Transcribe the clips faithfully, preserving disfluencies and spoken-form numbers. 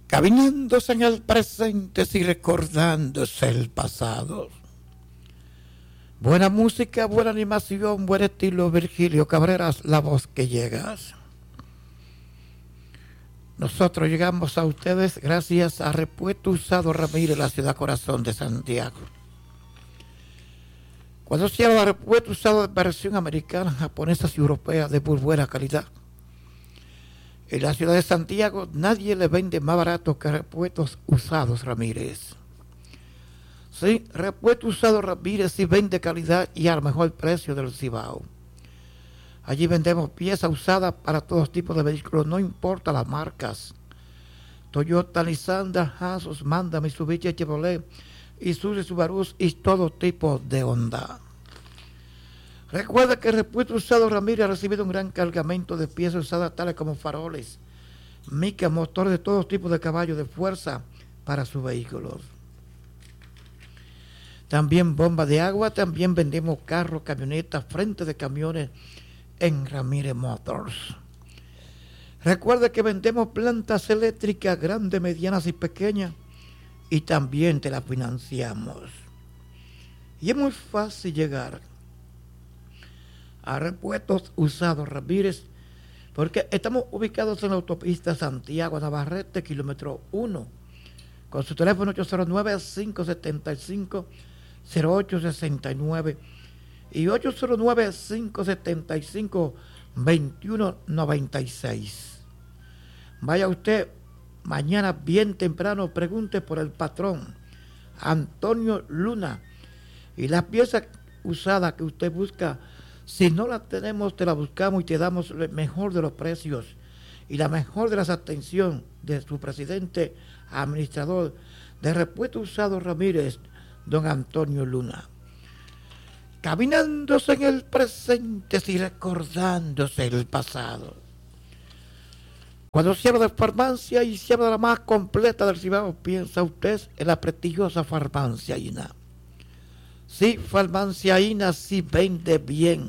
Caminándose en el presente y recordándose el pasado. Buena música, buena animación, buen estilo, Virgilio Cabreras, la voz que llegas. Nosotros llegamos a ustedes gracias a Repuesto Usado Ramírez, la ciudad corazón de Santiago. Cuando se habla de repuesto usado de versión americana, japonesa y europea de muy buena calidad, en la ciudad de Santiago nadie le vende más barato que Repuestos Usados Ramírez. Sí, Repuesto Usado Ramírez sí vende calidad y al mejor precio del Cibao. Allí vendemos piezas usadas para todos tipos de vehículos, no importa las marcas. Toyota, Nissan, Asus, Mazda, Mitsubishi, Chevrolet, Isuzu, Subaru y todo tipo de Honda. Recuerda que Repuesto Usado Ramírez ha recibido un gran cargamento de piezas usadas tales como faroles, micas, motores de todo tipo de caballos de fuerza para sus vehículos. También bomba de agua, también vendemos carros, camionetas, frente de camiones en Ramírez Motors. Recuerda que vendemos plantas eléctricas grandes, medianas y pequeñas y también te las financiamos. Y es muy fácil llegar a Repuestos Usados Ramírez porque estamos ubicados en la autopista Santiago Navarrete, kilómetro uno, con su teléfono ocho cero nueve, cinco siete cinco, cero ocho seis nueve y ocho cero nueve, cinco siete cinco, dos uno nueve seis. Vaya usted mañana bien temprano, pregunte por el patrón Antonio Luna y las piezas usadas que usted busca, si no las tenemos, te las buscamos y te damos el mejor de los precios y la mejor de las atenciones de su presidente administrador de Repuesto Usado Ramírez, don Antonio Luna. Caminándose en el presente y recordándose el pasado. Cuando se habla de farmacia y se habla de la más completa del Cibao, piensa usted en la prestigiosa Farmacia Ina. Sí, Farmacia Ina sí vende bien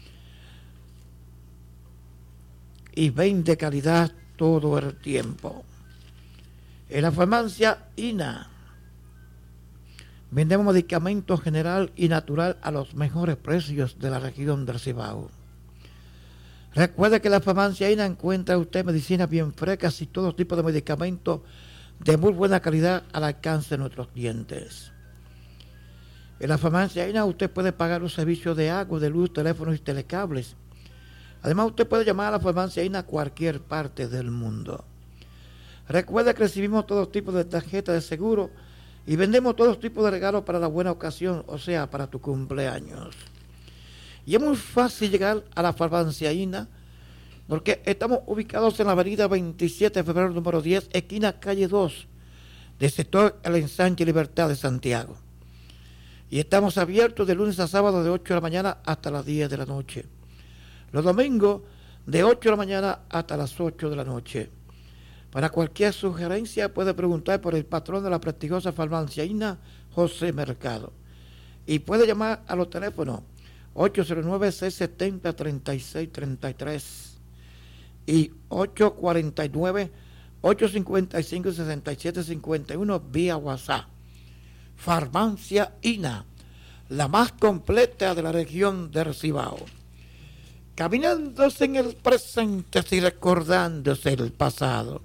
y vende calidad todo el tiempo. En la Farmacia Ina vendemos medicamentos general y natural a los mejores precios de la región del Cibao. Recuerde que en la Farmacia Ina encuentra usted medicinas bien frescas y todo tipo de medicamentos de muy buena calidad al alcance de nuestros clientes. En la Farmacia Ina usted puede pagar los servicios de agua, de luz, teléfonos y telecables. Además, usted puede llamar a la Farmacia Ina a cualquier parte del mundo. Recuerde que recibimos todo tipo de tarjetas de seguro y vendemos todo tipo de regalos para la buena ocasión, o sea, para tu cumpleaños. Y es muy fácil llegar a la Farmacia Ina porque estamos ubicados en la avenida veintisiete de febrero número diez, esquina calle dos, del sector El Ensanche Libertad de Santiago. Y estamos abiertos de lunes a sábado de ocho de la mañana hasta las diez de la noche. Los domingos de ocho de la mañana hasta las ocho de la noche. Para cualquier sugerencia puede preguntar por el patrón de la prestigiosa Farmacia Ina, José Mercado. Y puede llamar a los teléfonos ocho cero nueve, seis siete cero, tres seis tres tres y ocho cuatro nueve, ocho cinco cinco, seis siete cinco uno vía WhatsApp. Farmacia Ina, la más completa de la región del Cibao. Caminándose en el presente y recordándose el pasado.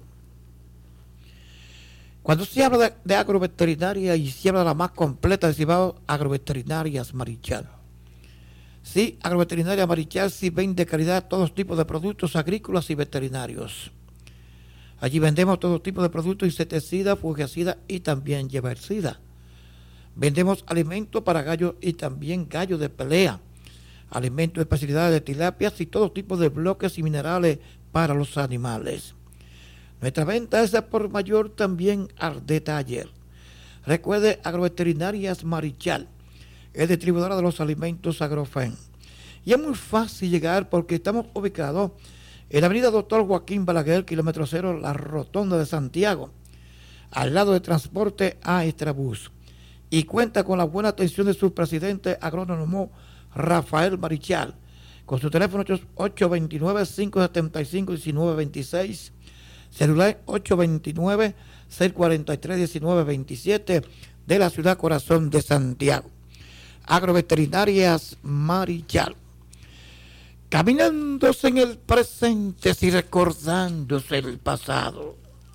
Cuando se habla de, de agroveterinaria y se habla de la más completa del Cibao, Agroveterinarias Marichal. Sí, Agroveterinaria Marichal sí vende calidad todos tipos de productos agrícolas y veterinarios. Allí vendemos todo tipo de productos insecticidas, fungicidas y también herbicidas. Vendemos alimentos para gallos y también gallos de pelea, alimentos de especialidades de tilapias y todo tipo de bloques y minerales para los animales. Nuestra venta es por mayor también al detalle. Recuerde, Agroveterinarias Marichal es distribuidora de los alimentos Agrofen. Y es muy fácil llegar porque estamos ubicados en la avenida Doctor Joaquín Balaguer, kilómetro cero, la Rotonda de Santiago, al lado de Transporte a Estrabús. Y cuenta con la buena atención de su presidente agrónomo Rafael Marichal, con su teléfono ocho dos nueve, cinco siete cinco, uno nueve dos seis, celular ocho dos nueve, seis cuatro tres, uno nueve dos siete de la ciudad corazón de Santiago. Agroveterinarias Marichal. Caminándose en el presente y recordándose el pasado.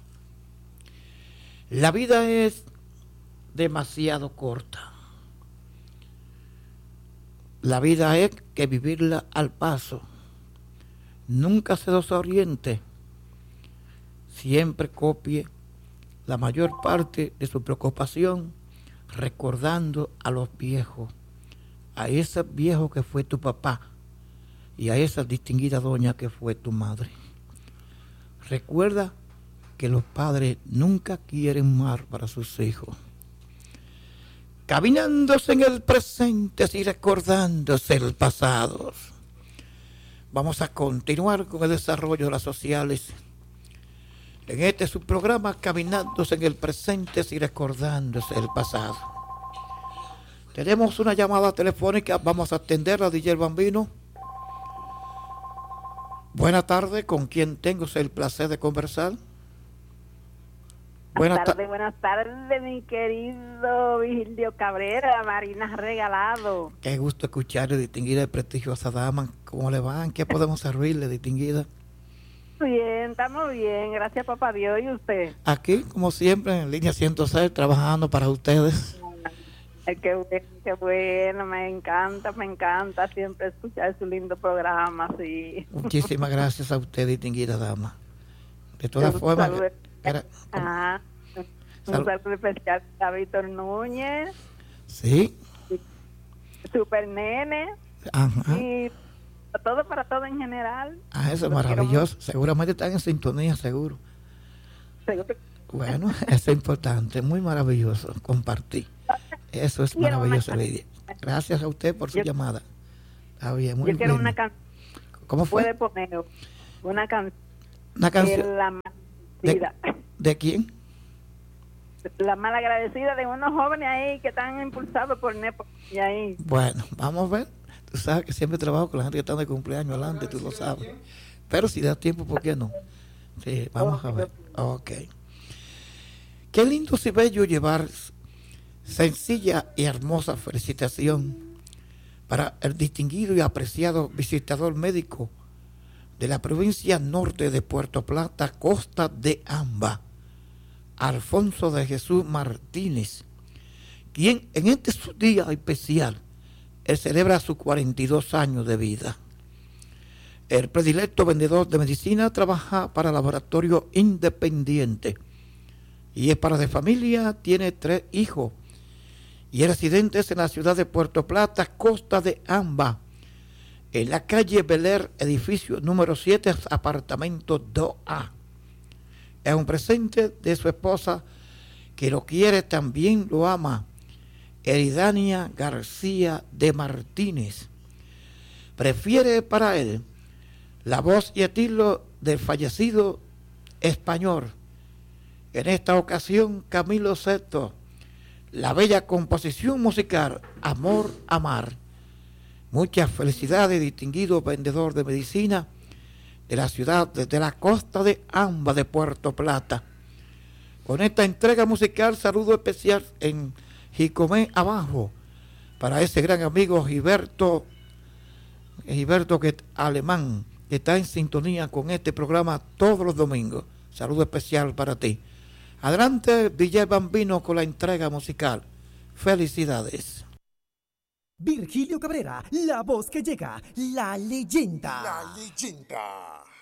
La vida es demasiado corta. La vida es que vivirla al paso. Nunca se desoriente. Siempre copie la mayor parte de su preocupación recordando a los viejos, a ese viejo que fue tu papá y a esa distinguida doña que fue tu madre. Recuerda que los padres nunca quieren mal para sus hijos. Caminándose en el presente y recordándose el pasado. Vamos a continuar con el desarrollo de las sociales. En este su programa, Caminándose en el presente y recordándose el pasado. Tenemos una llamada telefónica, vamos a atenderla, D J Bambino. Buenas tardes, ¿con quién tengo el placer de conversar? Buenas tardes, ta- buenas tardes, mi querido Virgilio Cabrera, Marina Regalado. Qué gusto escucharle, distinguida y prestigiosa dama. ¿Cómo le van? ¿Qué podemos servirle, distinguida? Bien, estamos bien, gracias papá Dios. ¿Y usted? Aquí, como siempre, en línea ciento seis, trabajando para ustedes. Ay, qué bueno, qué bueno, me encanta, me encanta siempre escuchar su lindo programa, sí. Muchísimas gracias a usted, distinguida dama. De todas un formas... Saludo, Era, ajá, un sal- saludo especial a Víctor Núñez, sí. Super Nene, Ajá. y todo para todo en general. Ah, eso es Los maravilloso. Seguramente están en sintonía, seguro. quiero- Bueno, eso es importante, muy maravilloso compartir. Eso es Quiero maravilloso, una Lidia. Gracias a usted por su Yo- llamada. Está bien, muy Yo quiero bien. una canción. ¿Cómo Puede fue? poner una canción. Una canción. La malagradecida. ¿De quién? La malagradecida de unos jóvenes ahí que están impulsados por Nepo. Y ahí. Bueno, vamos a ver. Tú sabes que siempre trabajo con la gente que está de cumpleaños adelante, tú lo sabes. Pero si da tiempo, ¿por qué no? Sí, vamos a ver. Ok. Qué lindo y bello llevar sencilla y hermosa felicitación para el distinguido y apreciado visitador médico de la provincia norte de Puerto Plata, Costa de Amba, Alfonso de Jesús Martínez, quien en este su día especial él celebra sus cuarenta y dos años de vida. El predilecto vendedor de medicina trabaja para Laboratorio Independiente y es padre de familia, tiene tres hijos y es residente en la ciudad de Puerto Plata, Costa de Amba, en la calle Beler, edificio número siete, apartamento dos A. Es un presente de su esposa, que lo quiere, también lo ama, Eridania García de Martínez. Prefiere para él la voz y estilo del fallecido español. En esta ocasión, Camilo Sesto, la bella composición musical Amor, Amar. Muchas felicidades, distinguido vendedor de medicina de la ciudad, desde la costa de Amba de Puerto Plata. Con esta entrega musical, saludo especial en Jicomé Abajo para ese gran amigo Gilberto, Gilberto que, Alemán, que está en sintonía con este programa todos los domingos. Saludo especial para ti. Adelante, D J Bambino, con la entrega musical. Felicidades. Virgilio Cabrera, la voz que llega, la leyenda. La leyenda.